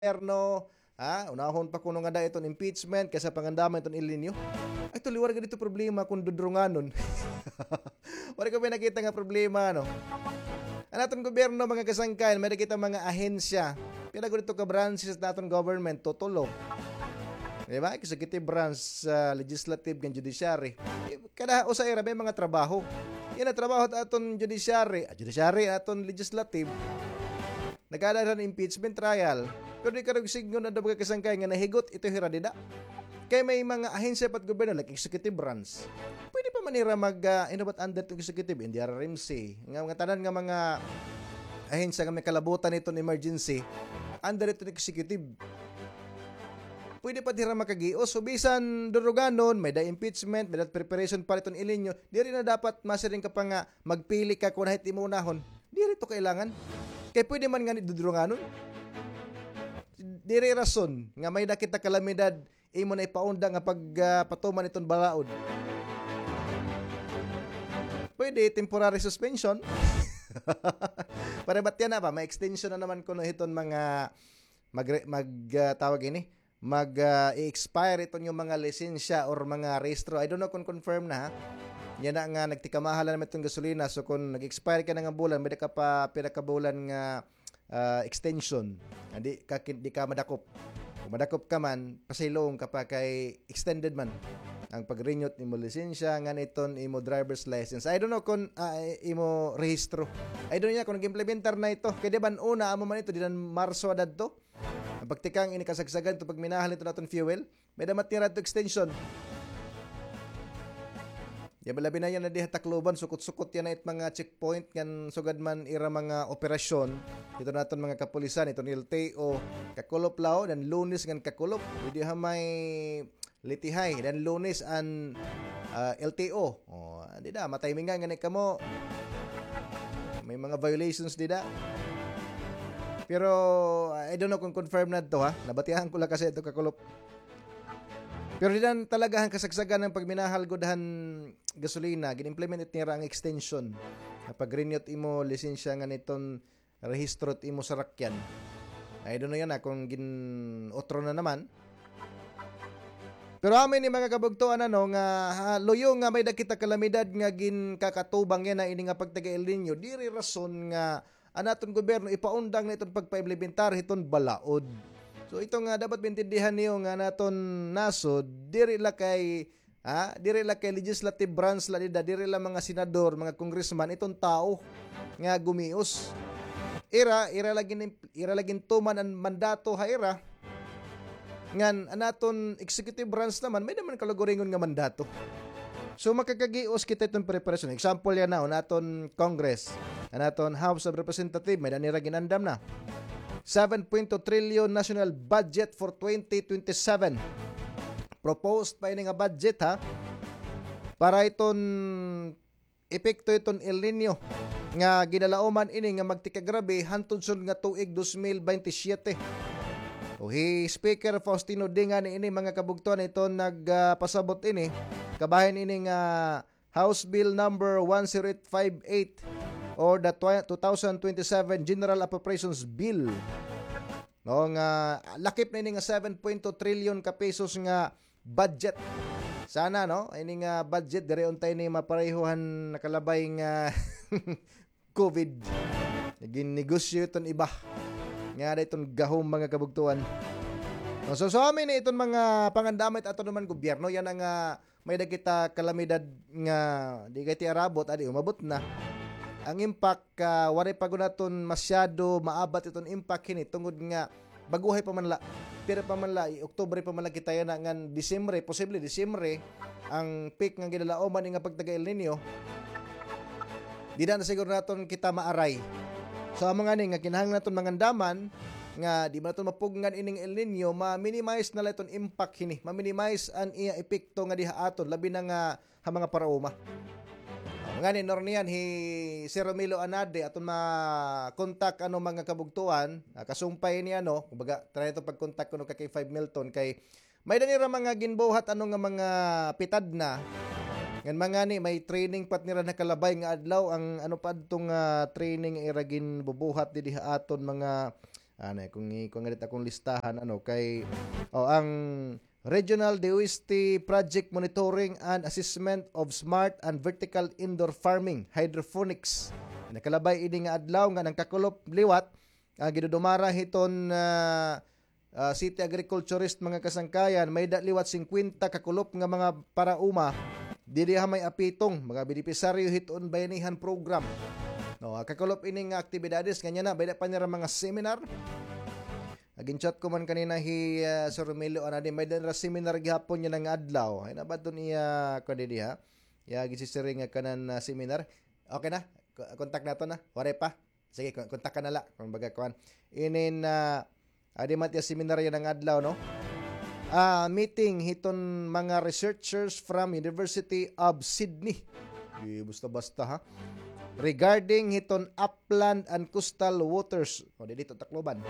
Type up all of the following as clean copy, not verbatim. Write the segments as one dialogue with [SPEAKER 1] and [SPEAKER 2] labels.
[SPEAKER 1] gobyerno, unahon pa kuno nga da iton impeachment kaysa pangandaman iton ilinyo. Ay tuliwar ga dito problema kung dudrunganon. Wala ko may nakita nga problema no. Ang aton gobyerno mga kasangkayan, may nakita mga ahensya. Pila ko dito ka branches sa aton government tutulo. Diba? Executive branch, legislative and judiciary. Kada usa ira may mga trabaho. Yan ang trabaho aton judiciary, aton legislative. Nagkadaran impeachment trial. Pero di ka signon na daw kasangkay nga nahigot ito hiradida. Kaya may mga ahensya pat gobyerno like executive branch. Pwede pa manira inabat under to executive in the RRMC. Nga tanan nga mga ahensya nga may kalabutan iton emergency under ito executive. Pwede pa tira makagios. So, bisan duruganon, may da impeachment, may da preparation para itong ilinyo, di rin na dapat masiring ka pa nga magpili ka kung nahit imunahon. Di rin ito kailangan. Kaya pwede man nga ni duruganon. Di rin rason nga may nakita kalamidad, imo na ipaunda nga pagpatuman itong balaod. Pwede, temporary suspension. Para ba't yan na ba? May extension na naman kuno iton mga tawag ini mag-expire ito yung mga lisensya or mga rehistro. I don't know kung confirm na ha. Yan na nga, nagtikamahalan naman itong gasolina. So kung nag-expire ka na nga bulan, may ka pa pinakabulan nga extension. Di ka madakop. Kung madakop ka man, pasilong ka pa kay extended man. Ang pag-renew imo lisensya, nga niton imo driver's license. I don't know kung imo rehistro. I don't know kung nag-implementar na ito. Kaya diba una, amo man ito, dinan Marso adad to. Ang pagtikang inikasagsagan ito pag minahal ito natin fuel, may damat tira ito extension. Di ba labi na yan na diha takloban, sukot-sukot yan na it mga checkpoint, yan sugad man ira mga operasyon. Ito natin mga kapulisan, ito ni LTO, kakulop lao, dan lunes ngan kakulop. Hindi ha may litihay, dan lunes an LTO. Di da, matimingan nga ka mo. May mga violations di da. Pero, I don't know kung confirm na ito ha. Nabatihan ko lang kasi ito kakulop. Pero diyan talaga ang kasagsagan ng pagminahal godahan gasolina. Gin-implement it nira ang extension. Pag-renew imo lisensya nga nitong rehistro imo sa rakyan. I don't know yan ha kung gin-otro na naman. Pero amin ni mga kabugtuan nga loyo nga may dakita kalamidad nga gin kakatubang yan na ini nga pagtaga El Nino. Diri rason nga anaton gobyerno ipaundang na itong pagpaimplementar iton balaod. So ito nga dapat bintindihan niyo nga naton nasod diri la kay legislative branch la diri la mga senador, mga congressman itong tao nga gumios. Ira lagin tuman ang mandato ha ira. Ngan anaton executive branch naman may naman kalagoringon nga mandato. So makakagios kita itong preparation. Example yan na naton Congress. Naton House of Representatives, may nanira ginandam na. 7.2 trillion national budget for 2027. Proposed pa ini nga budget ha. Para iton epekto iton El Nino nga ginalauman ini nga magtikagrabe hantod sud nga tuig 2027. Speaker Faustino Dingan ini mga kabugtuan ito nagpasabot ini. Kabahin ini nga House Bill number 10858 or the 2027 General Appropriations Bill. No nga lakip na ini nga 7.2 trillion ka pesos nga budget. Sana no ini nga budget dire untay ni maparehuhan nakalabay nga COVID. Naging negosyo iton iba. Nga dayton gahom mga kabugtuan. So amin itong mga pangandamit ato naman gobyerno yan ang may nakita kalamidad nga di kay tiarabot adi umabot na. Ang impact wari pa naton masyado maabat iton impact kini tungod nga baguhay pa man la pero pa man la Oktubre pa man la kita yan nga Disyembre posible Disyembre ang peak nga ginalaoman nga pagtaga El Nino. Di na siguro naton kita maaray. So ang mga nga kinahanglan naton mangandaman nga di man naton mapugngan ining El Nino ma-minimize na la iton impact kini ma-minimize ang iya epekto nga diha aton labi na nga ha mga paraoma. Nga ni Nornian si Romilo Anade aton ma-contact mga kabugtuan kasumpay ni kumbaga try to pag-contact kuno kay 5 Milton kay may danira mga ginbuhat nga mga pitad na ngan mga ni may training pat nira nakalabay nga adlaw ang pa adtong training iragin bubuhat di diha aton mga Ano kung ganito akong listahan kay ang Regional DOST Project Monitoring and Assessment of Smart and Vertical Indoor Farming Hydroponics. Nakalabay ini nga adlaw nga nang kakulop liwat gidudumara hiton city agriculturist mga kasangkayan may liwat 50 kakulop nga mga parauma dili ha may apitong mga benepisaryo hiton bayanihan program. Kakulop ini nga aktibidades kanya na bayda pa niya mga seminar. Chat ko man kanina Sir Romelo anadi may dara seminar gihapon niya ng adlaw. Ay na ba doon ko diha? Gisisiring nga kanan seminar. Okay na? Kontak nato na. Wala pa. Sige, kontak ka na la. Kung baga kuan. Inin adi matya seminar yan ng adlaw no. Meeting hiton mga researchers from University of Sydney. Basta-basta ha. Regarding hiton upland and coastal waters. Dito Tacloban.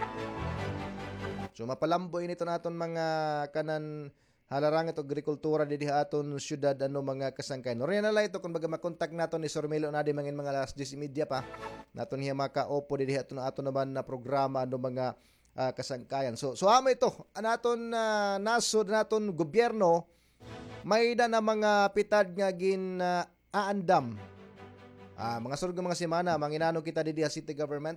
[SPEAKER 1] So mapalamboy nito naton mga kanan halarang ito agrikultura di aton syudad mga kasangkay. No rin na ito kung baga makontak naton ni Sir Melo na di mangin mga alas 10:30 pa naton hiya maka-opo di aton naman na programa mga kasangkayan. So amo ito naton nasod naton gobyerno may da na mga pitad nga gin aandam. Mga surog mga semana manginano kita di city government.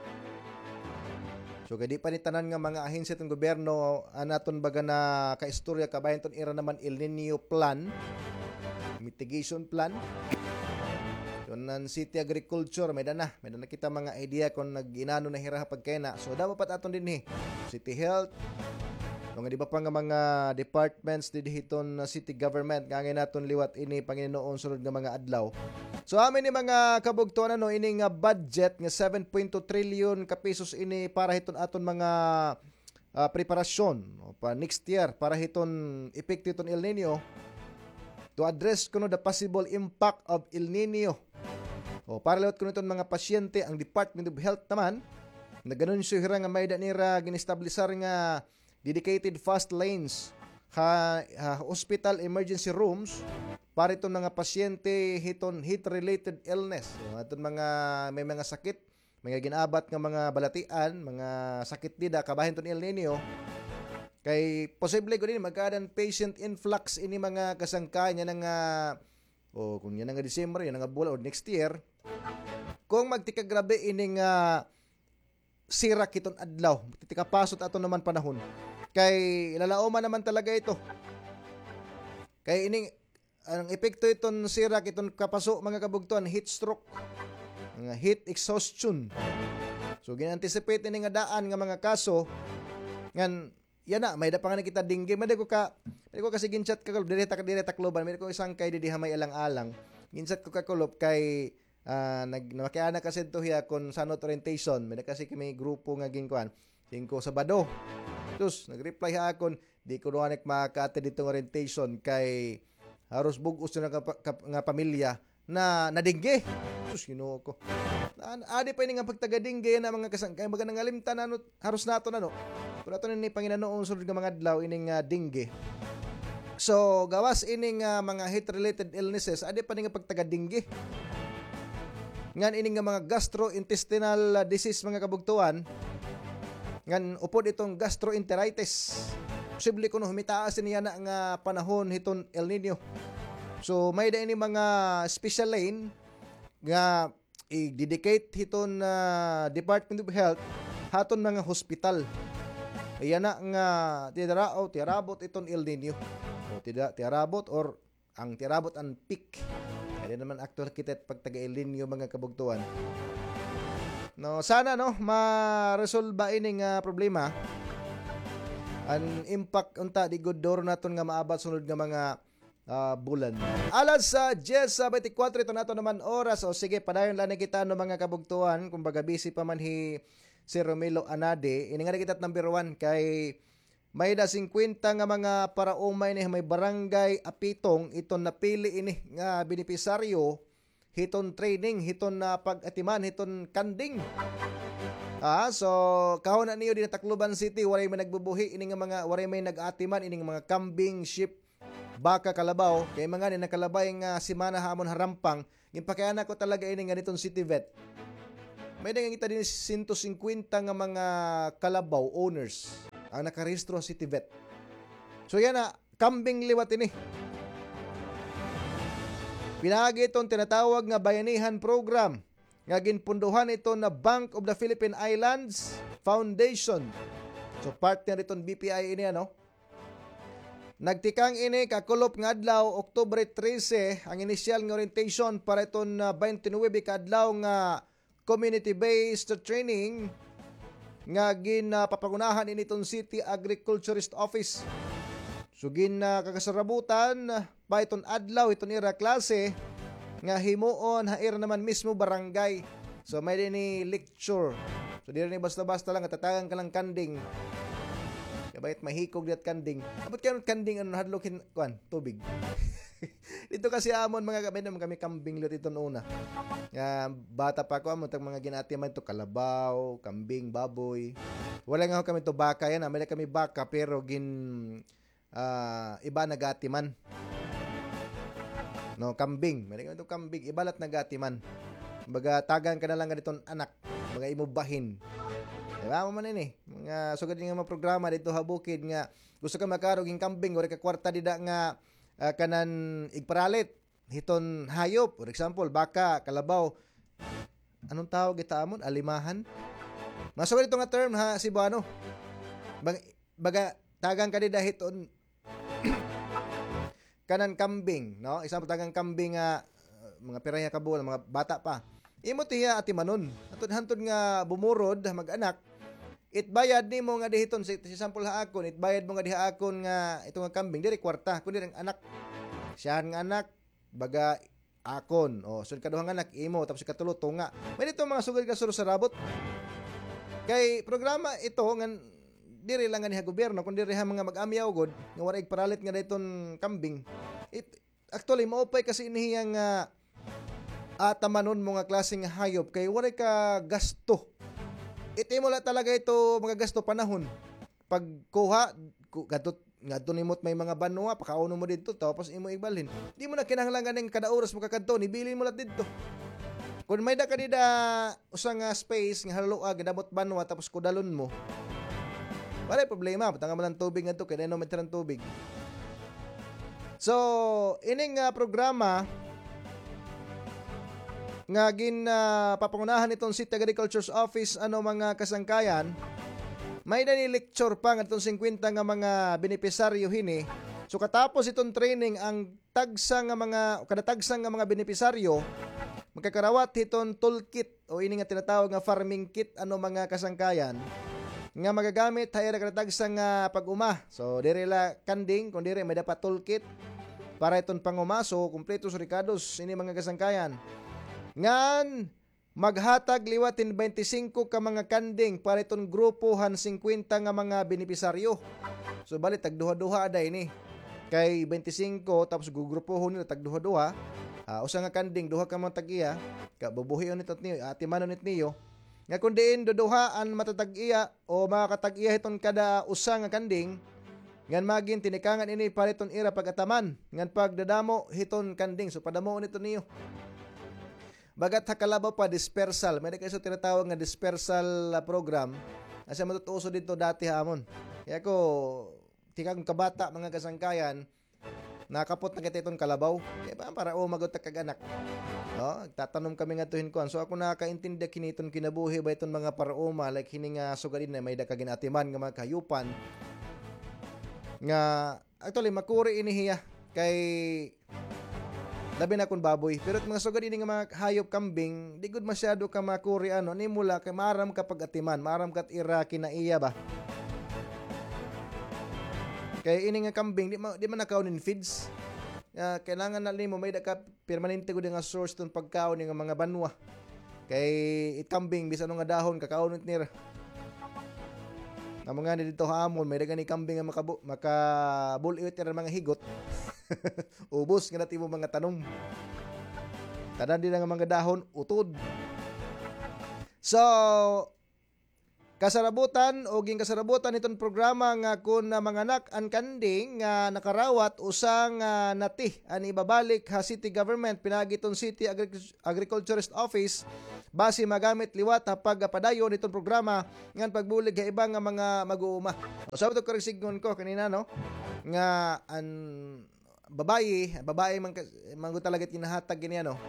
[SPEAKER 1] So kadi pa ni tanan nga mga ahensya ng gobyerno naton baga na kaistorya kabayan ton ira naman El Nino plan, mitigation plan. So nan city agriculture may dana kita mga idea kung naginano na hira pagkena. So dapat aton din city health. Nga di ba pa nga mga departments hiton city government nga naton liwat ini Panginoon sunod nga mga adlaw. So amin ni mga kabugtuan ini nga budget nga 7.2 trillion ka pesos ini para hiton aton mga preparasyon pa next year para hiton epekto hiton El Nino to address kuno the possible impact of El Nino. Para liwat kuno hiton mga pasyente ang Department of Health naman naganunsyo hira nga may danira ginestablisar nga dedicated fast lanes hospital emergency rooms para itong mga pasyente hiton heat-related illness. So, itong may mga sakit, mga ginabat nga mga balatian, mga sakit dida, kabahin itong El Nino. Kay posible ko din magkadang patient influx ini mga kasangkayan yan nga kung yan nga December, yan nga bulan, o next year. Kung magtikagrabe ini nga sirak itong adlaw, magtitikapasot ato naman panahon. Kay lalaoman naman talaga ito. Kay ining ang epekto iton sirak iton kapaso mga kabugtuan heat stroke, nga heat exhaustion. So gin-anticipate ini nga daan nga mga kaso ngan yan na may da pa nga kita dingge may ko kasi ginchat ka direta Tacloban may ko isang kay di hamay alang-alang ginchat ko kakulop kay nagmakiana kasi to hiya kon sanot orientation may kasi kami grupo nga ginkuan 5 Sabado. Tus nagreply ha akon di ko nuanek makaka dito orientation kay haros bugos na nga pamilya na nadingge. Sus Ginoo ko. Adi pa ini nga pagtagadingge na mga kasangkay baga nang alimtan haros nato Pero ato ni Panginoon sunod nga mga adlaw ining dingge. So gawas ining mga heat related illnesses adi pa ni nga pagtagadingge. Ngan ining nga mga gastrointestinal disease mga kabugtuan ngan upod itong gastroenteritis. Posible kuno humitaas niya na nga panahon hiton El Nino. So may da ini mga special lane nga i-dedicate hiton Department of Health haton mga hospital. Ayan na nga tiarabot iton El Nino. O tiarabot or ang tiarabot ang peak. Kaya naman aktual kita pagtaga El Nino mga kabugtuan. No, sana ma-resolve ini nga problema. Ang impact unta di good door naton nga maabot sunod nga mga bulan. Alas sa 10:24 ito nato naman oras. O sige, padayon lang kita mga kabugtuan. Kung baga busy pa man si Romelo Anade. Ini nga kita number 1 kay may da 50 nga mga paraumay ni may barangay Apitong iton napili ini nga benepisaryo hiton training, hiton pag-atiman, hiton kanding. So kahon na niyo din Tacloban City waray may nagbubuhi ini nga mga waray may nag-atiman ini nga mga kambing, sheep, baka, kalabaw kay mga ni nakalabay nga simana hamon harampang gimpakayan ko talaga ini nga nitong city vet. may nangingita din 150 nga mga kalabaw owners ang nakarehistro sa City Vet. So yan na, kambing liwat ini. Pinagi itong tinatawag nga bayanihan program nga ginpunduhan ito na Bank of the Philippine Islands Foundation. So partner itong BPI ini ano. Nagtikang ini kakulop nga adlaw Oktubre 13 ang initial nga orientation para itong 29 ka adlaw nga community-based training nga papagunahan ini itong City Agriculturist Office. So kakasarabutan pa itong adlaw itong ira klase nga himuon hair naman mismo barangay. So may din ni lecture. So di rin basta-basta lang tatagan ka lang kanding. Kabait mahikog diat kanding. Abot karon kanding ano hadlokin kuan tubig. Dito kasi amon mga gamay naman kami kambing lot ito una. Bata pa ako amon tag mga ginatiman to kalabaw, kambing, baboy. Wala nga kami to baka yan, may kami baka pero iba nagatiman. No, kambing. May kami to kambing, ibalat nagatiman. Baga tagan ka na lang ganitong anak, baga imubahin. Diba mo man ini? Mga sugad nga mga programa dito habukid nga gusto ka makarog yung kambing o ka kwarta dida nga kanan igparalit hiton hayop. For example, baka, kalabaw. Anong tawag ita amon? Alimahan? Masugad ito nga term ha, Cebuano. Baga tagang ka dida hiton kanan kambing, no? Example tagang kambing mga piraya ka buwan, mga bata pa. Imo tiya ati manon. Hantod nga bumurod mag-anak. Itbayad nimo nga dihiton sa sample ha akon, itbayad mo nga diha akon nga ito nga kambing diri kwarta kundi ang anak. Siyan nga anak baga akon. O sud kaduhang anak imo tapos katulo tunga. May dito mga sugod ka suro sa rabot. Kay programa ito nga diri lang nga diha gobyerno kundi diri ha mga mag-amyaw god nga wala igparalit nga dayton kambing. Actually maupay kasi inihiyang tamanon mo nga klaseng hayop kay wala ka gasto. Iti mo lang talaga ito mga gasto panahon. Pagkuha, gadto nimot may mga banwa, pakauno mo dito, tapos imo ibalhin. Di mo na kinahanglangan ng kada oras mo kakadto, ibilin mo lang dito. Kung may da kanida usang space, nga haluag, gadamot banwa, tapos kudalon mo, wala problema, patanga mo lang tubig nga ito, kaya no meter ng tubig. So, ining programa, nga papangunahan itong City Agriculture's Office mga kasangkayan, may dani lecture pa nga itong 50 nga mga benepisaryo hini. So katapos itong training ang tagsang nga mga benepisaryo magkakarawat itong toolkit o ini nga tinatawag nga farming kit mga kasangkayan nga magagamit hayra katagsang pag-uma. So dire la kanding kun dire may dapat toolkit para itong panguma. So kumpletos ricados ini mga kasangkayan. Ngan maghatag liwatin 25 ka mga kanding para itong grupohan 50 nga mga benepisaryo. So bali tagduha-duha aday ni. Kay 25 tapos gugrupohon nila tagduha-duha. Usa nga kanding duha ka mga tag-iya, ka bubuhion nito niyo, atimanon nit niyo. Nga kun diin duduhaan matatag-iya o makakatag-iya hiton kada usa nga kanding, ngan magin tinikangan ini para iton ira pagataman. Ngan pagdadamo hiton kanding so padamo nito niyo. Bagat hakalabaw pa dispersal. May kayo tinatawag nga dispersal program. Asa matutuso dito dati hamon. Kaya ko, tikang kabata mga kasangkayan, nakapot na kita itong kalabaw. Kaya ba para magot kaganak. Tatanong kami nga tuhin ko. So ako nakakaintindi kiniton kinabuhi ba itong mga parauma like hining sugadin na may dakaginatiman nga mga kayupan. Nga, actually, makuri inihiya kay labi na kung baboy. Pero mga sugad ini nga mga hayop kambing, di good masyado ka makuri ni mula kay maram ka pag-atiman, maram kat ira kinaiya ba. Kay ini nga kambing di man nakaunin feeds. Kailangan na nimo may da ka permanente gud nga source tong pagkaon nga mga banwa. Kay kambing bisan nga dahon kakaunit nira. Amo nga dito hamon may daga ni kambing nga makabuliwit ira mga higot. Ubos nga natin mo mga tanong. Tanan din nga mga dahon, utod. So, kasarabutan o ging kasarabutan itong programa nga kun manganak ang kanding nga nakarawat usang nati an ibabalik ha city government pinagiton city agriculturist office base magamit liwat ha pagpadayon itong programa ngan pagbulig ha ibang nga mga mag-uuma. Sabi to koresigon ko kanina no nga an babae man talaga kinahatag gini ano.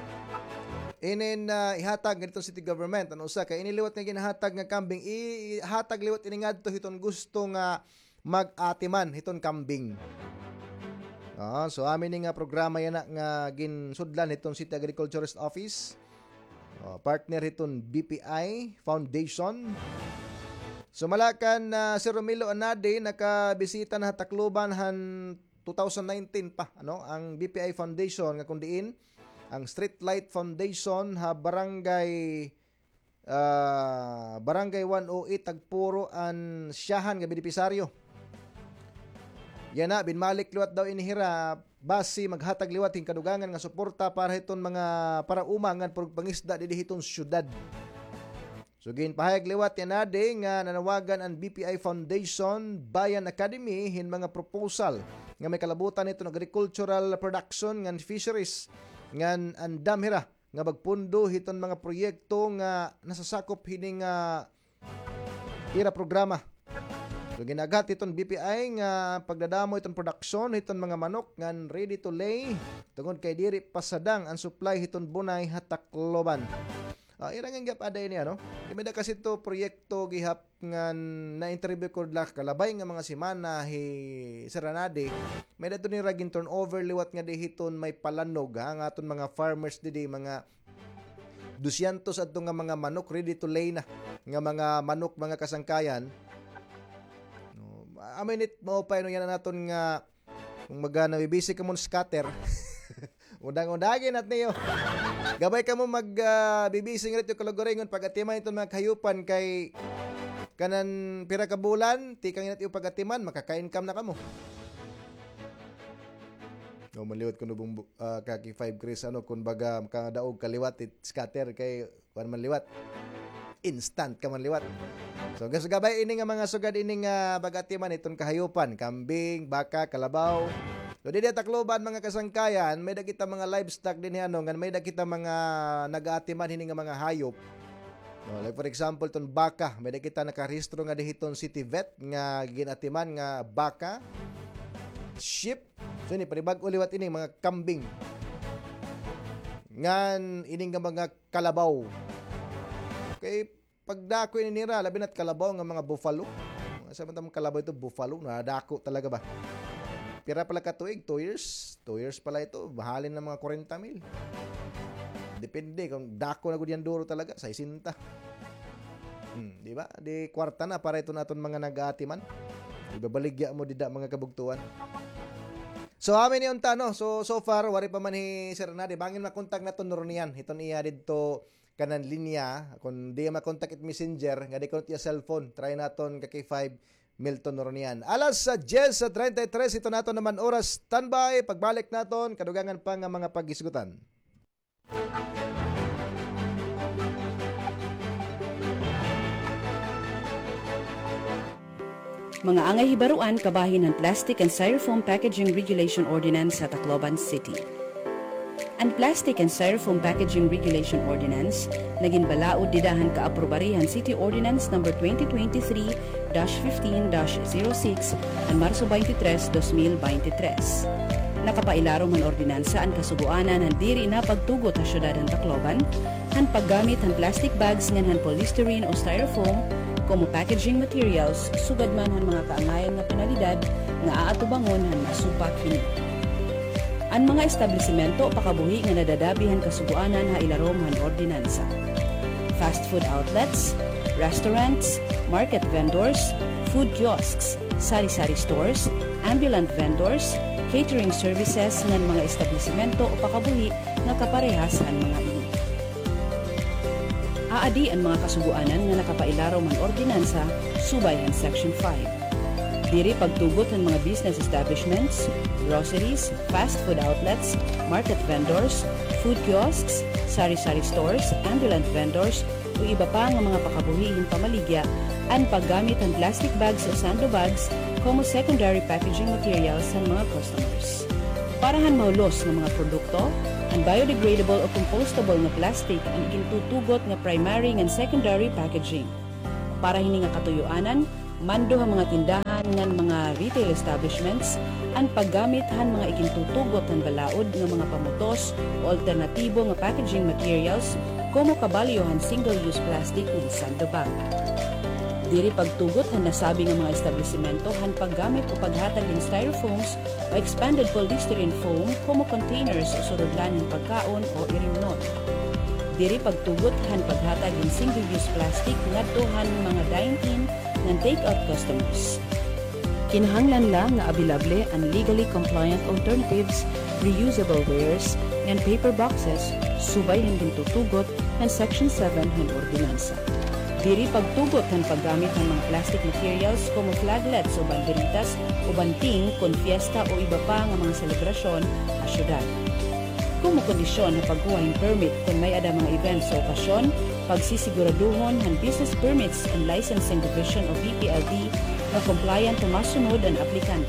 [SPEAKER 1] Inin ihatag ganito city government ano usa kay iniliwat nga ginahatag nga kambing ihatag liwat ini ngadto hiton gusto nga mag-atiman hiton kambing. So amin ni nga programa yana nga ginsudlan hiton City Agriculturist Office. Partner hiton BPI Foundation. Sumalakan si Romilo Anade nakabisita na Tacloban han 2019 pa ano ang BPI Foundation nga kundiin ang Street Light Foundation ha barangay 108 Tagpuro an siyahan nga benepisaryo. Yan na binmalik liwat daw inihira basi maghatag liwat hing kadugangan nga suporta para hiton mga para umangan pangisda didi hiton syudad. So ginpahayag liwat yan ade nga nanawagan ang BPI Foundation Bayan Academy hin mga proposal nga may kalabutan ito ng agricultural production ngan fisheries ngan andam hira nga magpundo hiton mga proyekto nga nasasakop hining ira programa. So ginagat iton BPI nga pagdadamo iton production hiton mga manok ngan ready to lay tungod kay diri pasadang ang supply hiton bunay ha Tacloban. Irang ang gap aday niya no. Imeda kasi to proyekto gihap nga na-interview ko lang kalabay nga mga semana hi Serenade. May dato ni ragin turnover liwat nga dihiton may palanog nga aton mga farmers didi mga 200 adto nga mga manok ready to lay na nga mga manok mga kasangkayan. Aminit mo pa no yan naton nga kung magana bibisi ka mo scatter. Undang-undagin at niyo. Gabay ka mo bibisi nga ito kalogoringon pag-atiman ito mga kahayupan kay kanan pira ka bulan, tikang inat yung pag-atiman, makaka-income na ka mo. No, maliwat ko nubong kaki 5 Chris ano kung baga makadaog kaliwat scatter kay kuan man liwat. Instant ka man liwat. So gabay ini nga mga sugad ini nga pag-atiman itong kahayupan, kambing, baka, kalabaw. So dito Tacloban mga kasangkayan, may dakita mga livestock din ano, may dakita mga nag-aatiman hini nga mga hayop. No, like for example ton baka, may dakita nakarehistro nga dihiton City Vet nga ginatiman nga baka, sheep. So ni panibag uliwat ini mga kambing. Ngan ining nga mga kalabaw. Kay pagdako ini nira labi nat kalabaw nga mga buffalo. Sa man kalabaw ito buffalo, nadako talaga ba? Pira pala ka tuig, 2 years. 2 years pala ito. Mahalin ng mga 40,000. Depende. Kung dako na gudyan duro talaga, sa isinta. Di ba? Di kwarta na para ito naton mga nag-aatiman. Ibabaligya mo dida mga kabugtuan. So, amin yung tano. So far, wari pa man ni Sir Nade. Bangin makontak na ito nuro niyan. Iton iya dito kanan linya. Kung di makontak it messenger, nga di kontak iya cellphone. Try naton kaki 5 Milton Noronian. Alas sa 10:33 ito nato naman oras standby pagbalik naton kadugangan pa nga mga pag-isgutan.
[SPEAKER 2] Mga angay hibaruan kabahin ng Plastic and Styrofoam Packaging Regulation Ordinance sa Tacloban City. Ang Plastic and Styrofoam Packaging Regulation Ordinance naging balaod didahan kaaprobarihan City Ordinance No. 2023-15-06 ang Marso 23, 2023. Nakapailarong man ordinansa ang kasubuanan ng diri na pagtugot sa syudad ng Tacloban, han paggamit ng plastic bags ngan polystyrene o styrofoam como packaging materials sugad man han mga kaangayan nga penalidad nga aatubangon han masupak kini. Ang mga establisimento pakabuhi nga nadadabihan kasubuanan ha ilarom han ordinansa. Fast food outlets, restaurants, market vendors, food kiosks, sari-sari stores, ambulant vendors, catering services ng mga establisimento o pakabuhi nga kaparehas han mga ini. Aadi ang mga kasubuanan nga nakapailarom ang ordinansa subay han Section 5. Diri pagtugot ng mga business establishments, groceries, fast food outlets, market vendors, food kiosks, sari-sari stores, ambulant vendors, o iba pa nga mga pakabuhihing pamaligya ang paggamit ng plastic bags o sandbags como secondary packaging materials sa mga customers. Parahan maulos ng mga produkto, ang biodegradable o compostable nga plastic ang gintutugot nga primary and secondary packaging. Para hini nga katuyuanan, mando ang mga tindahan ng mga retail establishments ang paggamit han mga igintutugot ng balaod ng mga pamutos o alternatibo nga packaging materials como kabalyohan single-use plastic ng sandbag. Diri pagtugot han nasabi ng mga establishmento han paggamit o paghatag ng styrofoams o expanded polystyrene foam como containers o surudlan ng pagkaon o irimnon. Diri pagtugot han paghatag ng single-use plastic ngadto han mga dine-in ng take-out customers. Kinahanglan lang nga abilable ang legally compliant alternatives, reusable wares, and paper boxes subay han gintutugot ng Section 7 han ordinansa. Diri pagtugot ng paggamit ng mga plastic materials como flaglets o banderitas o banting kon fiesta o iba pa nga mga selebrasyon sa syudad. Kung kondisyon na pagkuha ng permit kung may ada mga events o okasyon, pagsisiguraduhon ng Business Permits and Licensing Division o BPLD na compliant o masunod ang aplikante.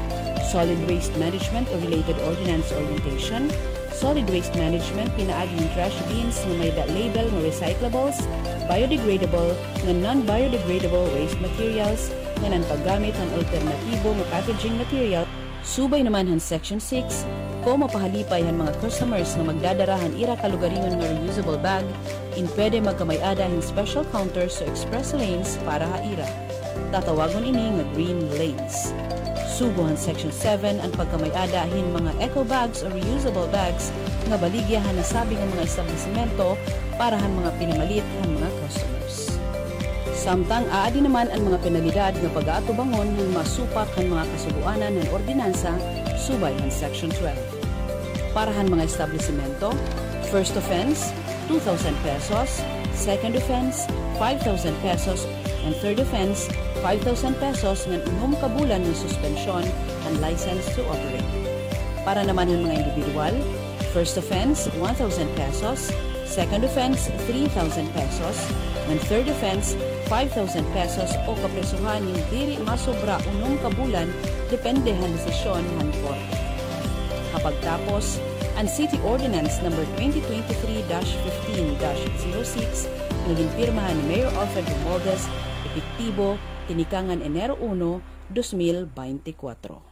[SPEAKER 2] Solid Waste Management o Related Ordinance Orientation, Solid Waste Management pinaagi ng trash bins na may label ng recyclables, biodegradable na non-biodegradable waste materials nga nang paggamit ng alternatibo ng packaging material. Subay naman han Section 6, kung mapahalipay han mga customers na magdadarahan ira kalugaringon nga reusable bag, in pwede magkamayada hin special counters o express lanes para haira. Tatawagon ini nga green lanes. Subuhan Section 7 ang pagkamayada hin mga eco bags o reusable bags nga baligyahan na sabi ng mga establishmento para han mga pinamalit han mga customers. Samtang aadi naman ang mga penalidad nga pag-aatubangon ng masupak han mga kasubuanan ng ordinansa subay han Section 12. Para han mga establishmento, first offense, 2,000 pesos, second offense, 5,000 pesos, and third offense, 5,000 pesos ng inom kabulan ng suspensyon and license to operate. Para naman ng mga individual, first offense, 1,000 pesos, second offense, 3,000 pesos, and third offense, 5,000 pesos o kapresuhan yung diri masobra unong kabulan depende han desisyon han korte. Kapag tapos, ang City Ordinance No. 2023-15-06 na ginpirmahan ni Mayor Alfred Romualdez, epektibo tinikangan Enero 1, 2024.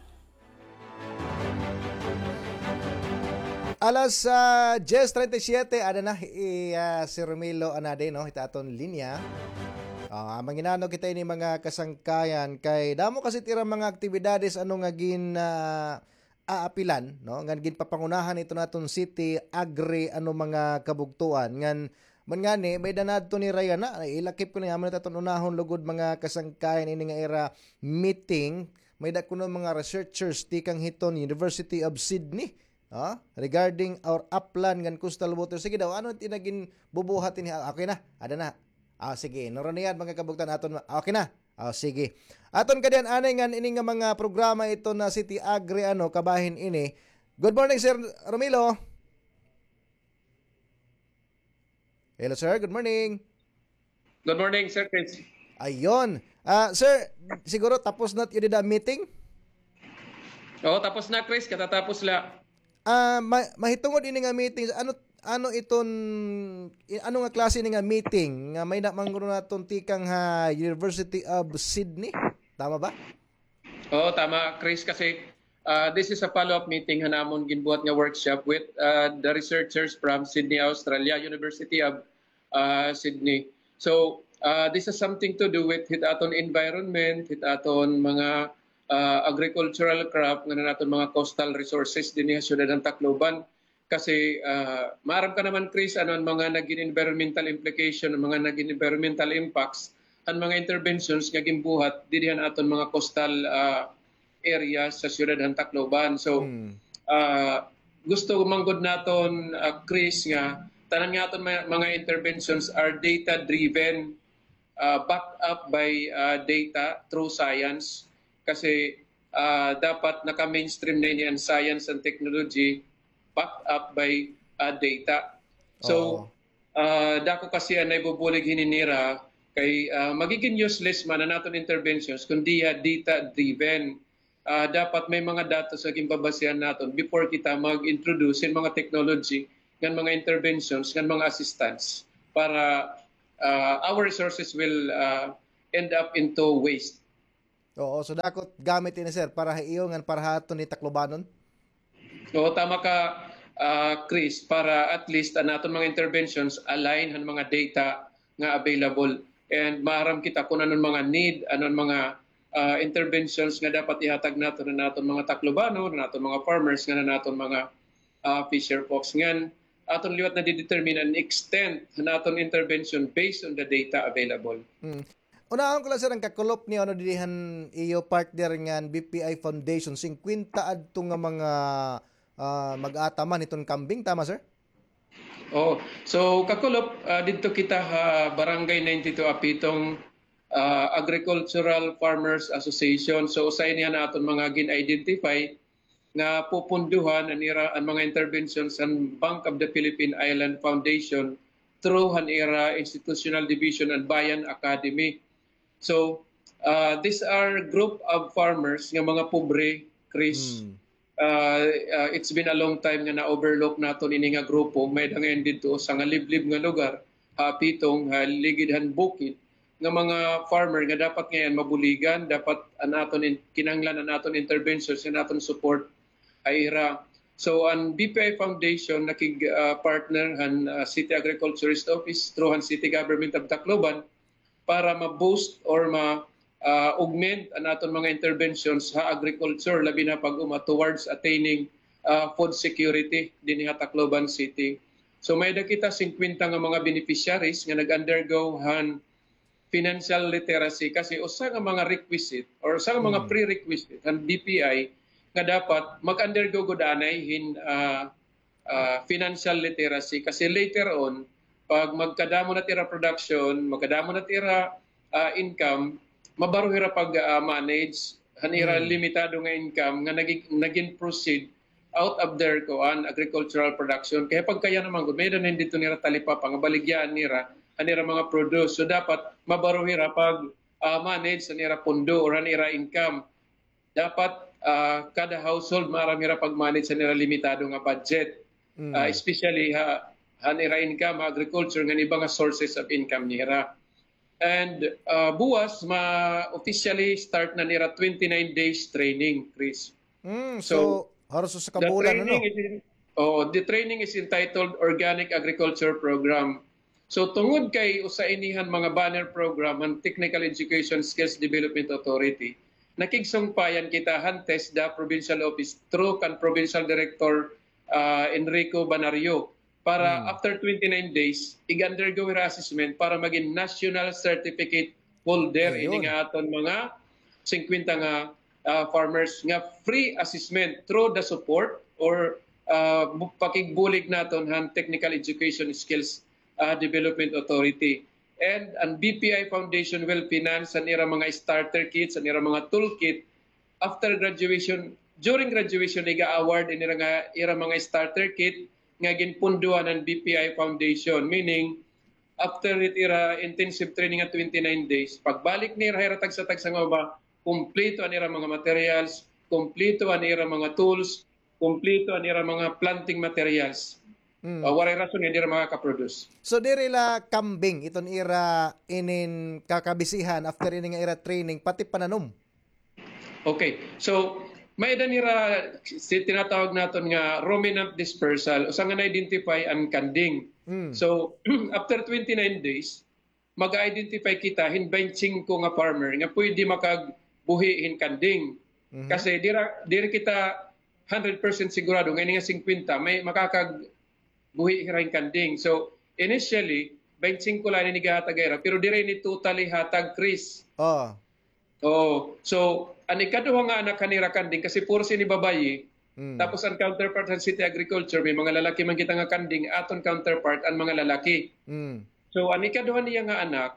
[SPEAKER 1] Alas 10:37 ada na si Romilo anade no itaton linya. Manginano kita ini mga kasangkayan kay damo kasi tira mga aktibidades ano nga gin aapilan no ngan gin papangunahan ito naton city agri ano mga kabugtuan ngan man ngani may danadto ni Rayana ilakip ko ni amon taton unahon lugod mga kasangkayan ini nga era meeting may da kuno mga researchers tikang hiton University of Sydney regarding our upland ngan coastal water. Sige daw ano tinagin bubuhatin okay na ada na sige noroniyan mga kabugtan aton okay na sige aton kadian anay ngan ini nga mga programa ito na City Agri ano kabahin ini. Good morning Sir Romilo. Hello sir, good morning.
[SPEAKER 3] Good morning, Sir Chris.
[SPEAKER 1] Ayon. Sir, siguro tapos na yun na meeting?
[SPEAKER 3] Oo, tapos na, Chris. Katatapos la.
[SPEAKER 1] Mahitungod ini nga meeting. Ano nga klase ni nga meeting? Nga may namangro naton tikang University of Sydney? Tama ba?
[SPEAKER 3] Oo, tama, Chris. Kasi this is a follow-up meeting hanamon ginbuhat nga workshop with the researchers from Sydney, Australia, University of Sydney. So, this has something to do with hitaton environment, hitaton mga agricultural crop, nga naton mga coastal resources din sa siyudad ng Tacloban. Kasi maarap ka naman, Chris, ano ang mga naging environmental implication, mga naging environmental impacts, ang mga interventions nga gimbuhat din aton mga coastal areas sa siyudad ng Tacloban. So, gusto manggod naton, Chris, nga tanan nga aton mga interventions are data-driven, backed up by data through science. Kasi dapat naka-mainstream na ini ang science and technology backed up by data. So, dako kasi ang naibubulig hininira kay magiging useless man na naton interventions kundi data-driven. Dapat may mga data sa gimbabasihan naton before kita mag-introduce in mga technology ng mga interventions, ng mga assistance para our resources will end up into waste.
[SPEAKER 1] Oo, so dakot gamit ini sir para iyon para haton ni Taclobanon.
[SPEAKER 3] So tama ka Chris, para at least naton mga interventions align han mga data nga available and maharam kita kung anong mga need, anong mga interventions nga dapat ihatag naton na naton mga Taclobano, na naton mga farmers, nga na naton mga fisher folks. Ngan aton liwat na didetermine an extent naton intervention based on the data available.
[SPEAKER 1] Unahon ko lang sir ang kakulop ni ano dilihan iyo partner nga BPI Foundation 50 adto nga mga mag-ataman itong kambing, tama sir?
[SPEAKER 3] Oh, so kakulop dito kita Barangay 92 Apitong Agricultural Farmers Association. So usahay niya naton mga gin-identify nga pupunduhan ang mga interventions ang Bank of the Philippine Island Foundation through hanira Institutional Division and Bayan Academy. So these are group of farmers nga mga pobre, Chris. It's been a long time nga na-overlook naton ini nga grupo. May dangayon dito sa nga liblib nga lugar, Apitong, ligidhan bukid nga mga farmer nga dapat ngayon mabuligan, dapat anaton kinanglan naton interventions and naton support ayra. So ang BPI Foundation nakig-partner han City Agriculturist Office through han City Government of Tacloban para ma-boost or augment ang aton mga interventions sa agriculture labi na pag-uma towards attaining food security dinhi sa Tacloban City. So may kita 50 nga mga beneficiaries nga nag-undergo han financial literacy kasi usa nga mga requisite or usa nga mga prerequisite han BPI nga dapat mag-undergo gud anay financial literacy kasi later on pag magkadamo na tira production, magkadamo na tira income, mabaro hira pag manage hanira limitado nga income nga naging proceed out of their agricultural production. Kaya pagkaya naman gud may danin dito nira talipapa nga baligyan nira hanira mga produce. So dapat mabaro hira pag manage hanira pondo or hanira income. Dapat kada household maramira pag-manage hanira limitado nga budget. Especially hanira income, agriculture, nga iba nga sources of income nira. And buwas, officially start na nira 29 days training, Chris.
[SPEAKER 1] So haros sa kabulan, ano?
[SPEAKER 3] The training is entitled Organic Agriculture Program. So tungod kay usainihan mga banner program ang Technical Education Skills Development Authority, nakigsungpayan kita han TESDA Provincial Office through kan Provincial Director Enrico Banario para after 29 days i-undergo your assessment para maging national certificate holder ini nga aton mga 50 nga farmers nga free assessment through the support or pakigbulig naton han Technical Education Skills Development Authority. And ang BPI Foundation will finance ang ira mga starter kits, ang ira mga toolkit after graduation. During graduation, iga-award ang ira mga starter kit nga ginpunduan ng BPI Foundation. Meaning, after it ira intensive training at 29 days, pagbalik ni ira tagsa-tagsa nga ba, kumplito ang ira mga materials, kumplito ang ira mga tools, kumplito ang ira mga planting materials. Waray rason hindi ira makaka-produce.
[SPEAKER 1] So diri la kambing iton ira inin kakabisihan after ini nga ira training pati pananom.
[SPEAKER 3] Okay. So may nira tinatawag naton nga ruminant dispersal usa nga na-identify ang kanding. So after 29 days mag-identify kita hinbayn 5 nga farmer nga pwede makagbuhi hin kanding. Kasi diri kita 100% sigurado nga ini nga 50 may makakagbuhi hirain kanding. So initially 25 lang ni gihatag pero dire ni totally hatag, Chris. So ang ikaduha nga anak kanira kanding kasi puro sini babayi. Tapos ang counterpart sa City Agriculture may mga lalaki man kita nga kanding, aton counterpart ang mga lalaki. So ang ikaduha niya nga anak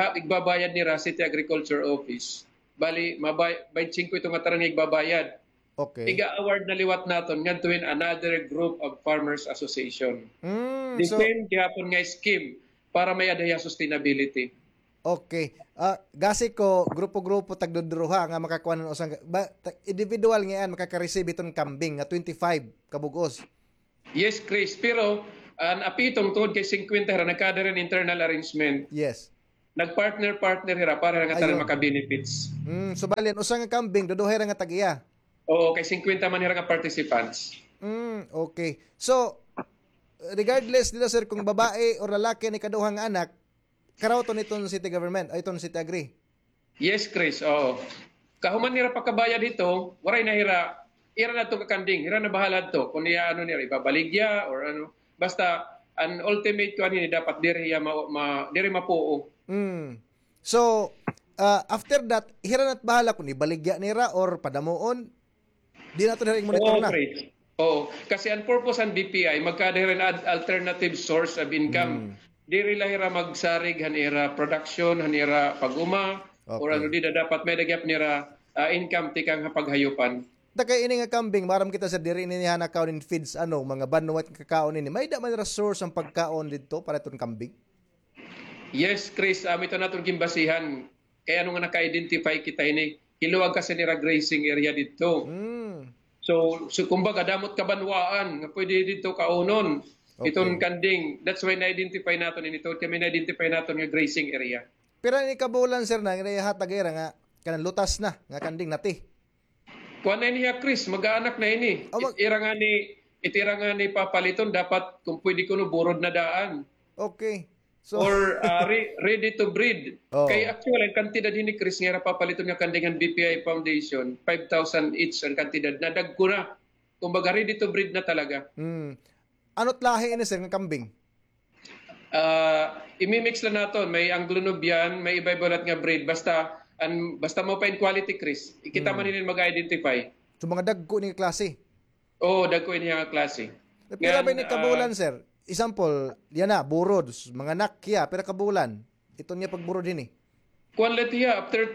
[SPEAKER 3] igbabayad ni City Agriculture Office. Bali 25 ito nga tarang igbabayad.
[SPEAKER 1] Okay.
[SPEAKER 3] Iga-award na liwat naton ngadto another group of farmers association.
[SPEAKER 1] So
[SPEAKER 3] Depend gihapon nga scheme para may adaya sustainability.
[SPEAKER 1] okay. Gasi ko grupo-grupo tagdudruha nga makakuha ng usang individual nga yan makaka-receive iton kambing nga 25 kabugos.
[SPEAKER 3] Yes, Chris, pero ang apitong tungod kay 50 hira nagkada rin internal arrangement.
[SPEAKER 1] Yes.
[SPEAKER 3] Nagpartner hira para nga tanan
[SPEAKER 1] Ayun.
[SPEAKER 3] maka-benefits.
[SPEAKER 1] So balian usang nga kambing duduhay ra nga tagiya.
[SPEAKER 3] Oo, kay 50 man hira nga participants.
[SPEAKER 1] Okay. So regardless dito sir kung babae o lalaki ni kaduhang anak, karaw to nitong city government, ay itong city agri.
[SPEAKER 3] Yes, Chris. Oo. Kahuman nira pagkabaya dito, waray na hira. Ira na to kakanding. Hira na bahala to. Kung niya ano nira, ibabaligya or ano. Basta, an ultimate ko ani dapat diri mapuo.
[SPEAKER 1] So, after that, hira na't bahala kung ibaligya nira or padamuon, di na to nila monitor
[SPEAKER 3] Oo,
[SPEAKER 1] na.
[SPEAKER 3] Chris. Oo. Kasi ang purpose ang BPI, magkadahiran alternative source of income. Diri lahira magsarig, hanira production, hanira pag-uma, or
[SPEAKER 1] Okay.
[SPEAKER 3] ano di na dapat may dagyap nira income tikang paghayupan.
[SPEAKER 1] Kay ini nga kambing, maram kita sa diri ni hana kaon in feeds mga banwat kakaon ini. May da man ra source ang pagkaon dito para itong kambing.
[SPEAKER 3] Yes, Chris, ito natin gimbasihan. Kaya nung naka-identify kita ini, hiluwag kasi nira grazing area dito. So kumbaga, damot kabanwaan, nga pwede dito kaunon.
[SPEAKER 1] Okay.
[SPEAKER 3] Itong kanding. That's why na-identify natin ito. Kami na-identify natin yung grazing area.
[SPEAKER 1] Pero ni kabulan sir na hatag ira nga kanang lutas na nga kanding nati.
[SPEAKER 3] Kuha na niya, Chris, mag-aanak na ini. Itira nga ni papaliton, dapat kung pwede ko no, burod na daan.
[SPEAKER 1] Okay. So
[SPEAKER 3] Or ready to breed.
[SPEAKER 1] Oh.
[SPEAKER 3] Kaya actually, ang kantidad ni Chris nga papaliton nga kandingan BPI Foundation, 5,000 each ang kantidad. Nadag ko na. Kumbaga, ready to breed na talaga.
[SPEAKER 1] ano't lahi ini sir nga kambing?
[SPEAKER 3] Imimix lang naton. May Anglo-Nubian, may iba-iba nga breed. Basta mo pa in quality, Chris. Ikita man nila mag-identify.
[SPEAKER 1] So mga dagko ni klase.
[SPEAKER 3] Oo, dagko niya nga klase.
[SPEAKER 1] Pila ba ni kabulan sir? Example, yan na, burod, mga nakya, pero kabulan. Ito niya pagburod din eh.
[SPEAKER 3] Quality after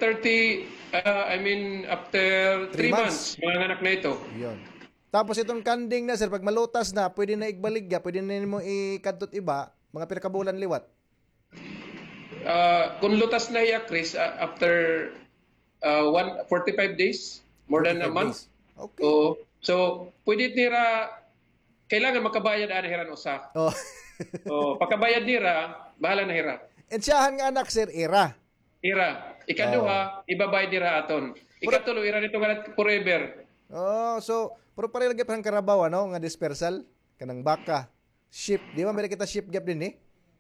[SPEAKER 3] 3 months, mga anak na ito.
[SPEAKER 1] Yun. Tapos itong kanding na sir, pag malutas na, pwede na igbaligya, pwede na mo ikadtot iba, mga pinakabulan liwat.
[SPEAKER 3] Kung lutas na iya, Chris, after 45 days, more than a
[SPEAKER 1] 45
[SPEAKER 3] month.
[SPEAKER 1] days. Okay.
[SPEAKER 3] So, pwede nira, kailangan makabayad na hiran usa.
[SPEAKER 1] Oh.
[SPEAKER 3] Pagkabayad nira, bahala na hira.
[SPEAKER 1] And siyahan nga anak sir, era.
[SPEAKER 3] Ira. Ikaduha, ibabayad nira aton. Ikatulo, ira nito nga forever.
[SPEAKER 1] So, pero pare lagi parang karabaw, ano, nga dispersal, kanang baka, ship. Di ba, meron kita ship gap din eh?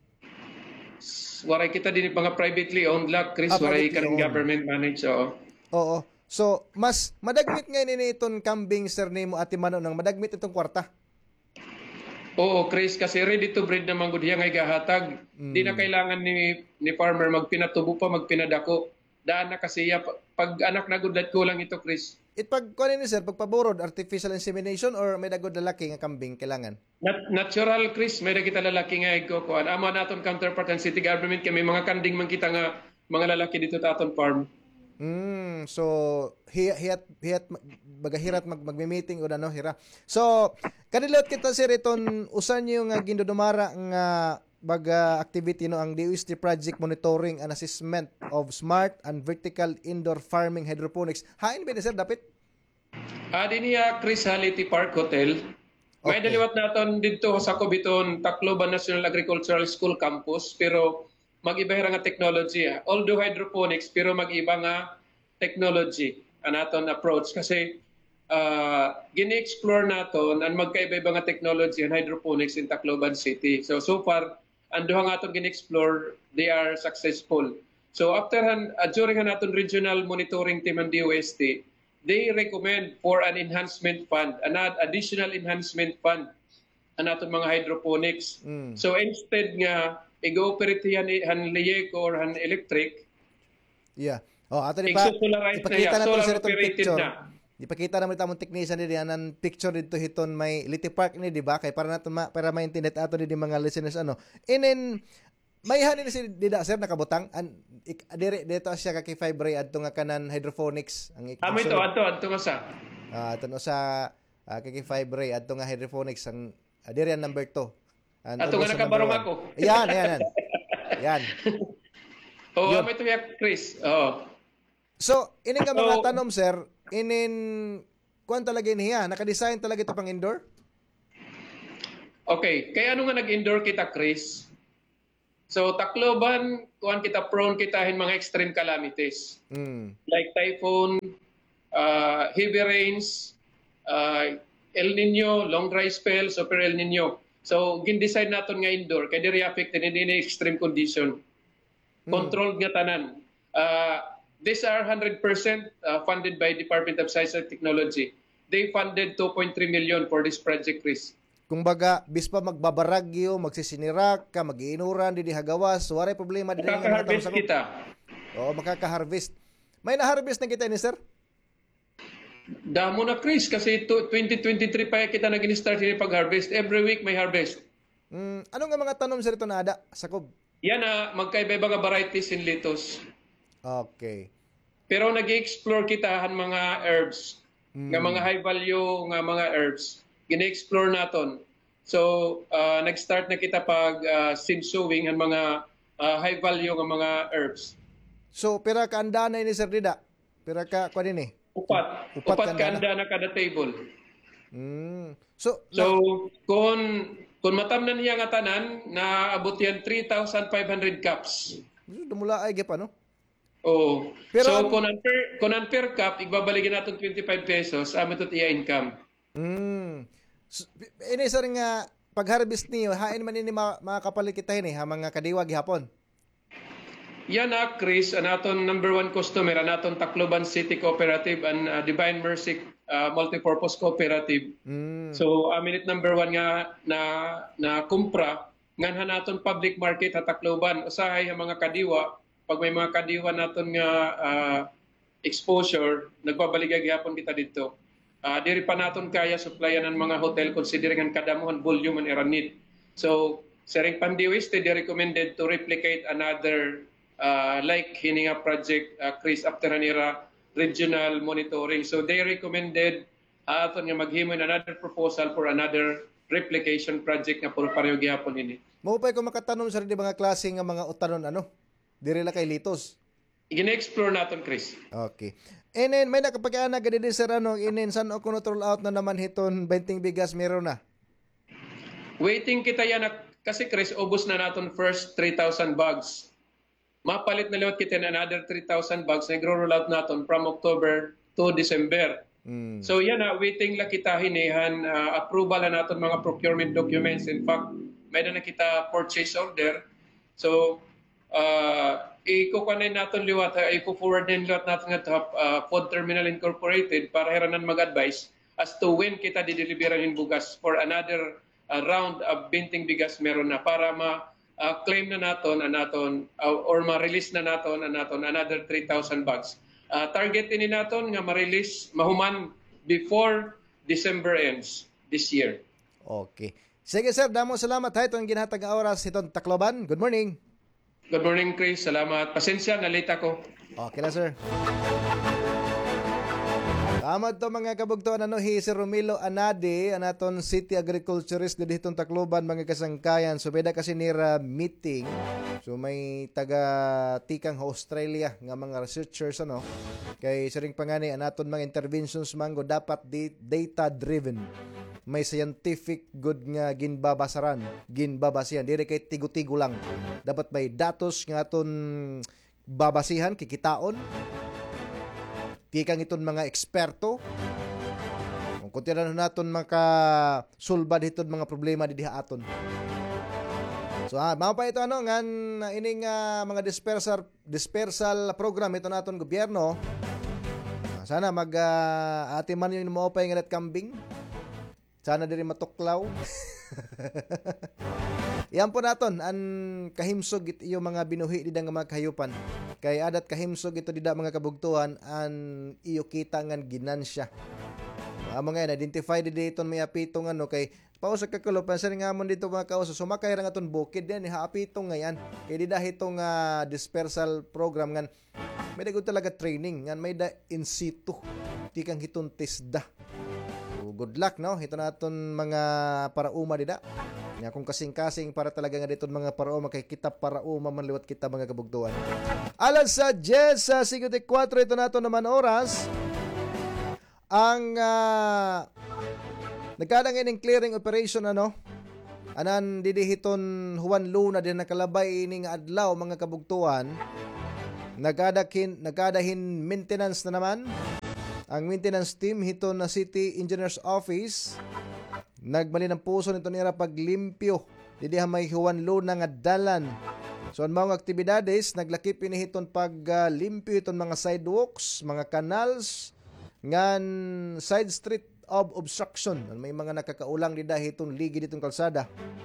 [SPEAKER 3] Waray kita din mga privately owned lot, Chris. Waray
[SPEAKER 1] privately
[SPEAKER 3] ka rin
[SPEAKER 1] owned.
[SPEAKER 3] government managed.
[SPEAKER 1] Oo. So, mas madagmit ngayon ini itong kambing sir ni mo ati Mano nang madagmit itong kwarta.
[SPEAKER 3] Oo, Chris, kasi ready to breed naman gud nga igahatag. Di na kailangan ni farmer magpinatubo pa, magpinadako. Daan na kasi pag anak na gud kulang ito, Chris.
[SPEAKER 1] Pag kuno ni sir, pagpaborod artificial insemination or may dagod lalaki nga kambing kailangan?
[SPEAKER 3] Natural, Chris. May kita lalaki nga ikukuhan. Ama naton counterpart ng city government kami mga kanding man kita nga mga lalaki dito sa aton farm.
[SPEAKER 1] So hiyat bagahirat magme-meeting o ano hira. So kanilot kita sir iton usan niyo nga gindudumara nga baga activity no ang DOST project monitoring and assessment of smart and vertical indoor farming hydroponics. Hain ba ni sir dapat?
[SPEAKER 3] Diniya Chris Haliti Park Hotel. May
[SPEAKER 1] Okay.
[SPEAKER 3] daliwat naton dito sa Cobiton Tacloban National Agricultural School campus pero mag-iba nga technology. Although hydroponics pero mag-iba nga technology ang aton approach kasi gini-explore naton ang magkaiba-iba nga technology and hydroponics in Tacloban City. So far ang duha nga aton gini-explore, they are successful. So after during naton regional monitoring team ng DOST, they recommend for an enhancement fund, an additional enhancement fund ang aton mga hydroponics. So instead nga i-operate han liyek or han electric,
[SPEAKER 1] Yeah. Ato ni
[SPEAKER 3] Exosolarize na
[SPEAKER 1] ipakita
[SPEAKER 3] yan.
[SPEAKER 1] na to
[SPEAKER 3] Solar
[SPEAKER 1] sir itong
[SPEAKER 3] operated
[SPEAKER 1] picture.
[SPEAKER 3] na.
[SPEAKER 1] Ipakita naman itong technician ni anang picture dito hiton may Liti Park ni di ba kay para nato para maintindihan ato ni mga listeners ano. And then may hanin si dida sir nakabutang dire dito siya ka kay fibre adto nga kanan hydroponics ang
[SPEAKER 3] ito nga sa.
[SPEAKER 1] Ato no sa KK5 Ray adto nga hydroponics ang diri ang number 2.
[SPEAKER 3] Ato nga nakabarong ako.
[SPEAKER 1] Yan. Yan.
[SPEAKER 3] Oo,
[SPEAKER 1] Yun.
[SPEAKER 3] may tuya, Chris. Oo.
[SPEAKER 1] So, ini nga mga tanom, sir, kuan talaga niya, naka-design talaga ito pang indoor?
[SPEAKER 3] Okay, kaya ano nga nag-indoor kita, Chris? So, Tacloban, kuan kita prone kitahin mga extreme calamities. Like typhoon, heavy rains, El Nino, long dry spell, super El Nino. So, gin-decide naton nga indoor, kaya diri affected hindi extreme condition. Controlled nga tanan. These are 100% funded by Department of Science and Technology. They funded 2.3 million for this project, Chris.
[SPEAKER 1] Kung baga, bis pa magbabaragyo, magsisinirak ka, mag-iinuran, di hagawas, waray problema din nga
[SPEAKER 3] Makaka-harvest kita.
[SPEAKER 1] Oo, makaka-harvest. May na-harvest na kita ni sir?
[SPEAKER 3] Damo na, Chris, kasi 2023 pa kita nag-start yung pag-harvest. Every week may harvest.
[SPEAKER 1] Ano nga mga tanom sir ito na ada? Sakob?
[SPEAKER 3] Yan na, magkaiba nga varieties in lettuce.
[SPEAKER 1] Okay.
[SPEAKER 3] Pero nag-explore kita han mga herbs, nga mga high value nga mga herbs. Gine-explore naton. So, nag-start na kita pag seed sowing han mga high value nga mga herbs.
[SPEAKER 1] So, pira ka anda na ini sir dida? Pira ka, kwa din eh?
[SPEAKER 3] Upat ka anda na kada table.
[SPEAKER 1] So,
[SPEAKER 3] kung matamnan niya nga tanan, naabot yan 3,500 cups.
[SPEAKER 1] dumula ay gip ano?
[SPEAKER 3] Oo.
[SPEAKER 1] Pero
[SPEAKER 3] So, kung ang per cup, igbabaligin natin 25 pesos, amin ito iya income.
[SPEAKER 1] So, ini sir nga, pag-harvest niyo, hain man ini mga kapalit kita ini, ha, mga kadiwa gihapon.
[SPEAKER 3] Yan na, Chris, ang aton number 1 customer, ang aton Tacloban City Cooperative and Divine Mercy Multipurpose Cooperative. So, aminit number 1 nga na kumpra, nganhan naton public market sa Tacloban. Usahay ang mga kadiwa, pag may mga kadiwa naton nga exposure, nagbabaligay gyapon kita dito. Diri pa naton kaya supplyan ng mga hotel considering ang kadamuhan volume and need. So, Sering Pandiwis, they recommended to replicate another like hininga project, Chris, after nira regional monitoring. So they recommended aton nga maghimo another proposal for another replication project nga por pareho gyapon ini.
[SPEAKER 1] Mo pa ko makatanom sa di mga klase nga mga utanon ano? Diri la kay litos.
[SPEAKER 3] Gine-explore naton, Chris.
[SPEAKER 1] Okay. And then may nakapag-ana gadi din sir ano, inin san o kuno roll out na naman hiton 20 bigas meron na.
[SPEAKER 3] Waiting kita yan kasi, Chris, ubos na naton first 3,000 bags. Mapalit na liwat kita na another 3,000 bags na i-roll out naton from October to December. So yan na, waiting lang kita hinihan, approval na naton mga procurement documents. In fact, may na kita purchase order. So, ikukunin natin liwat, ipo-forward din liwat natin nga Food Terminal Incorporated para hiranan mag-advise as to when kita dideliveran yung bugas for another round of binting bigas meron na para ma-claim na naton or ma-release na naton another 3,000 bags. Target ini naton nga ma-release mahuman before December ends this year.
[SPEAKER 1] Okay. Sige sir, damo salamat ha itong ginhatag nga oras itong Tacloban. Good morning.
[SPEAKER 3] Good morning, Chris. Salamat. Pasensya, nalita ko.
[SPEAKER 1] Okay na sir. Salamat to mga kabugtuan ano si Romilo Anade anaton city agriculturist dito Tacloban mga kasangkayan. So beda kasi nira meeting. So may taga tikang Australia nga mga researchers ano kay siring pangani anaton mga interventions mango dapat data driven. May scientific good nga ginbabasihan dire kay tigo-tigo lang. Dapat may datos nga aton babasihan kikitaon. Tikang iton mga eksperto. Kung kuntinan naton makasulbad iton mga problema di diha aton. So mao pa ito ano ngan ining mga dispersal program ito naton gobyerno. Sana ati man yung mo pa nga kambing. Sana diri matuklaw. Yan po naton ang kahimsog ito yung mga binuhi di nga mga kahayupan. Kay adat kahimsog ito dida mga kabugtuhan an iyo kita ngan ginansya. Mga identify dito may apitong ano kay pausa kakulo pansin nga amon dito mga kauso sumakay ra aton bukid din haapitong ngayan. Kay dida hitong dispersal program ngan may dagod talaga training ngan may da in situ tikang hiton tisda. good luck, no? Ito naton mga parauma dida. Nga kung kasing-kasing para talaga nga dito mga parauma kay kita parauma manliwat kita mga kabugtuan. Alas sa 10:54 ito nato naman oras. Ang nagkadang ining clearing operation anan didihiton Juan Luna din nakalabay ining adlaw mga kabugtuan. Nagadahin maintenance na naman. Ang maintenance team hiton na City Engineers Office nagmali ng puso nito nira paglimpyo didi may Juan Luna nga dalan. So ang mga aktibidades naglakip inihiton paglimpyo iton mga sidewalks, mga canals, ngan side street of obstruction. May mga nakakaulang di dahil itong ligi ditong kalsada.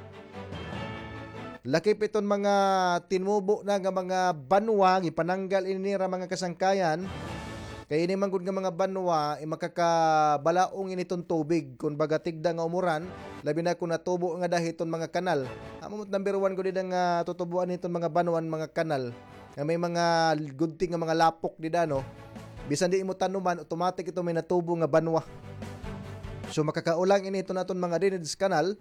[SPEAKER 1] Lakip iton mga tinubo na nga mga banwa, ipananggal inira mga kasangkayan. Kaya ini manggod nga mga banwa, makakabalaong initong tubig. Kung baga tigda nga umuran, labi na kung natubo nga dahil itong mga kanal. Amamot number 1 ko din nga tutubuan itong mga banwan, mga kanal. May mga gunting nga mga lapok di dano. Bisan di mo tanuman, automatic ito may natubo nga banwa. So makakaulang ini ito naton mga drainage canal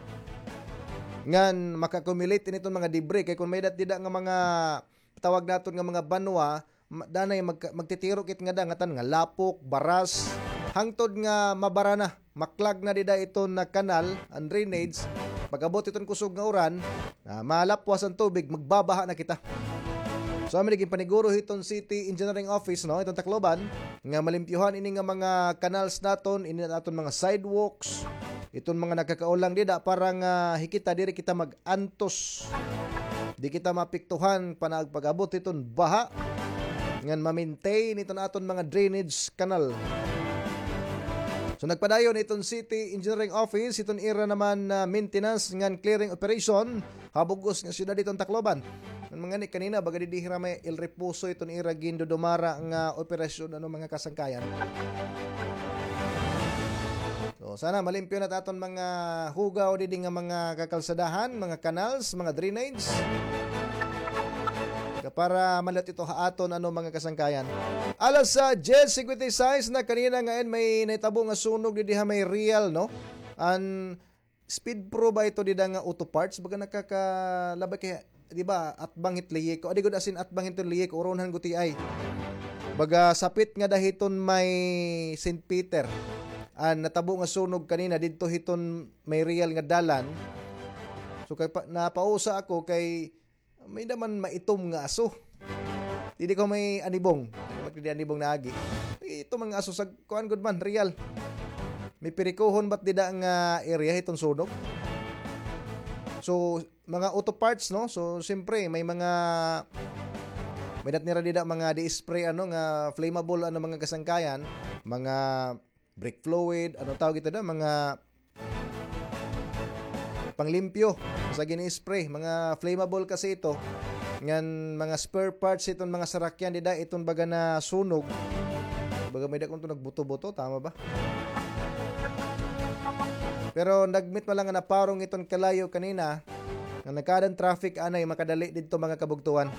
[SPEAKER 1] ngan makakumulate ini itong mga debris kay kung may datida nga mga tawag naton nga mga banwa danay magtitiro kit nga dangatan nga lapok, baras hangtod nga mabara na maklag na dida ito na kanal ang drainage pagabot iton kusog nga uran malapwas ang tubig magbabaha na kita. So amin naging paniguro itong City Engineering Office itong Tacloban nga malimpyuhan ini nga mga canals naton, ini naton mga sidewalks, itong mga nagkakaulang dida para nga hikita diri kita mag-antos. Di kita mapiktuhan panagpag-abot itong baha ngan ma-maintain ito naton mga drainage canal. So nagpadayon itong City Engineering Office, itong ira naman maintenance ngan clearing operation habugos nga siyudad itong Tacloban. Mga ni kanina baga didihira may El Reposo itong ira gindo dumara nga operasyon mga kasangkayan. So sana malimpyo na taton mga hugaw didi nga mga kakalsadahan, mga canals, mga drainage. Para malat ito haaton mga kasangkayan. Alas sa 10:56 na kanina ngayon may naitabo nga sunog didiha may real An Speed Pro ba ito dida nga auto parts baga nakakalabay kaya di ba at bangit liyek ko adi gud asin at bangit liyek uronhan guti ay baga sapit nga dahiton may St. Peter natabo nga sunog kanina didto hiton may real nga dalan so kay napausa ako kay may naman maitom nga aso didi ko may anibong magdi anibong na agi ito mga aso sa kuan gud man real may pirikuhon bat dida nga area hiton sunog. So mga auto parts so siyempre may natnira dida mga di-spray nga flammable mga kasangkayan, mga brake fluid, tawag ito mga panglimpyo sa gini-spray, mga flammable kasi ito. Ngan mga spare parts itong mga sarakyan dida itong baga na sunog. Baga may dakon to nagbuto-buto, tama ba? Pero nagmit pa lang nga naparong itong kalayo kanina nga nagkadang traffic anay makadali dito mga kabugtuan.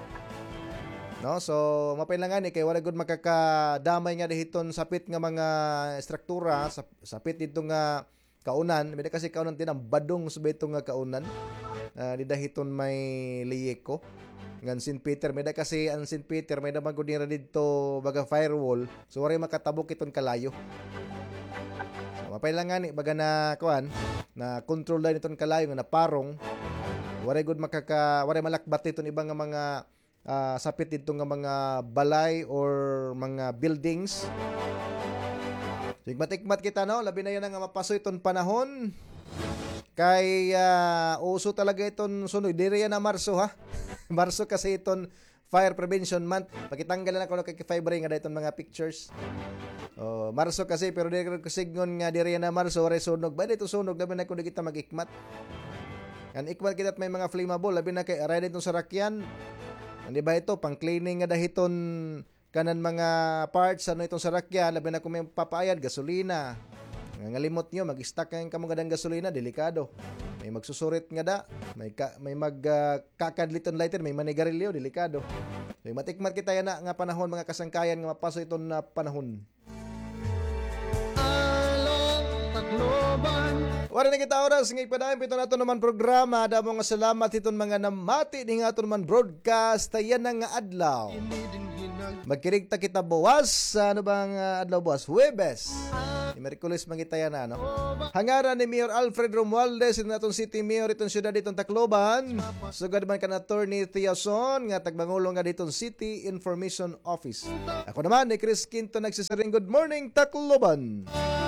[SPEAKER 1] So mapailangan kay wala gud makakadamay nga dihiton sapit nga mga struktura sapit dito nga kaunan. May kasi kaunan tinang badong sa betong nga kaunan. Di dahiton may liyeko. Ngan St. Peter may kasi ang St. Peter may naman gud dito baga firewall. So wala makatabok iton kalayo. Mapailangan baga na kuan na control line iton kalayo nga naparong waray good waray malakbat iton ibang nga mga sapit dito nga mga balay or mga buildings. So matikmat kita labi na yan nga mapaso iton panahon kay uso talaga iton sunog diri na Marso ha. Marso kasi iton Fire Prevention Month. Pakitanggalan ako kay fiber nga dayton mga pictures. Marso kasi pero di ko signon nga diri na Marso ore sunog ba dito sunog labi na kun kita magikmat kan ikmat kita may mga flammable labi na kay aray dito sa rakyan hindi ba ito pang cleaning nga dahiton kanan mga parts itong sa rakyan labi na kung may papaayad gasolina nga limot nyo mag-stack kang kamong gadang gasolina delikado may magsusurit nga da may magkakadliton lighter may manigarilyo delikado so matikmat kita yan nga panahon mga kasangkayan nga mapaso itong panahon. Wala na kita oras, ngay padayon pito nato naman programa. Damo nga salamat iton mga namati di nga ato naman broadcast. Ayan na nga adlaw. Magkirigta kita buwas sa ano bang adlaw buwas? Huwebes. Merkulis mangitayan na, no? Hangaran ni Mayor Alfred Romualdez itong atong City Mayor itong syudad itong Tacloban. Sugad man kan Attorney Tiason nga tagbangulo nga ditong City Information Office. Ako naman ni Chris Quinto nagsisaring good morning Tacloban.